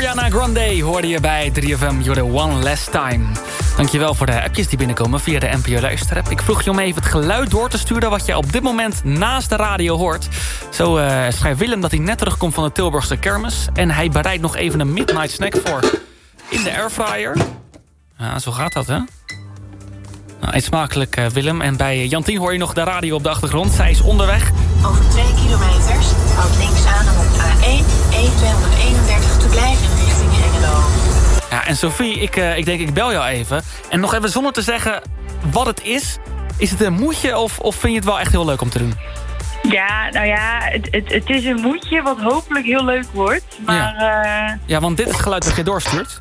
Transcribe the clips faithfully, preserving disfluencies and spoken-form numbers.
Ariana Grande hoorde je bij drie F M, you're the one last time. Dankjewel voor de appjes die binnenkomen via de N P O Luisterapp. Ik vroeg je om even het geluid door te sturen wat je op dit moment naast de radio hoort. Zo uh, schrijft Willem dat hij net terugkomt van de Tilburgse kermis. En hij bereidt nog even een midnight snack voor in de airfryer. Ja, zo gaat dat, hè? Nou, eet smakelijk, uh, Willem. En bij Jantien hoor je nog de radio op de achtergrond. Zij is onderweg. Over twee kilometers, houd links aan om op A één, E tweehonderdeenendertig te blijven richting Hengelo. Ja, en Sophie, ik, uh, ik denk ik bel jou even. En nog even zonder te zeggen wat het is. Is het een moedje of, of vind je het wel echt heel leuk om te doen? Ja, nou ja, het, het, het is een moedje wat hopelijk heel leuk wordt. Maar, ja. Uh... ja, want dit is het geluid dat je doorstuurt.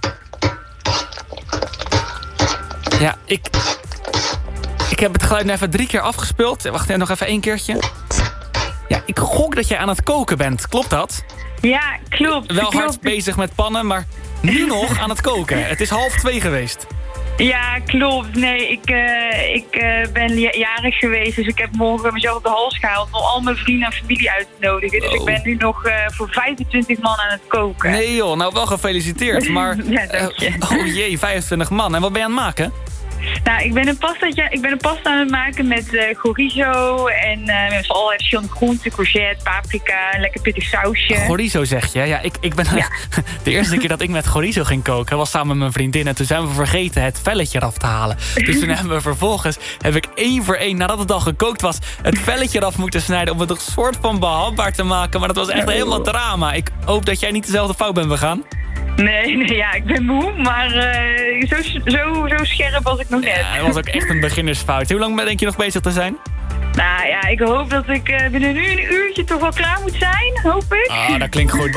Ja, ik... Ik heb het geluid nu even drie keer afgespeeld. Wacht even, nog even één keertje. Ja, ik gok dat jij aan het koken bent. Klopt dat? Ja, klopt. Wel klopt. hard bezig met pannen, maar nu nog aan het koken. Het is half twee geweest. Ja, klopt. Nee, ik, uh, ik uh, ben jarig geweest, dus ik heb morgen mezelf op de hals gehaald om al mijn vrienden en familie uit te nodigen. Dus oh. ik ben nu nog uh, voor vijfentwintig man aan het koken. Nee joh, nou wel gefeliciteerd. Maar, ja, dank je. Uh, oh jee, vijfentwintig man. En wat ben je aan het maken? Nou, ik ben een pasta, ik ben een pasta aan het maken met uh, chorizo en uh, met allerlei verschillende groenten, courgette, paprika, een lekker pittig sausje. Chorizo zeg je? Ja, ik, ik ben ja. De eerste keer dat ik met chorizo ging koken was samen met mijn vriendin en toen zijn we vergeten het velletje eraf te halen. Dus toen hebben we vervolgens, heb ik één voor één, nadat het al gekookt was, het velletje eraf moeten snijden om het een soort van behapbaar te maken. Maar dat was echt helemaal drama. Ik hoop dat jij niet dezelfde fout bent begaan. Nee, nee, ja, ik ben moe, maar uh, zo, zo, zo scherp was ik nog net. Ja, dat was ook echt een beginnersfout. Hoe lang denk je nog bezig te zijn? Nou ja, ik hoop dat ik uh, binnen nu een uurtje toch wel klaar moet zijn, hoop ik. Ah, dat klinkt goed.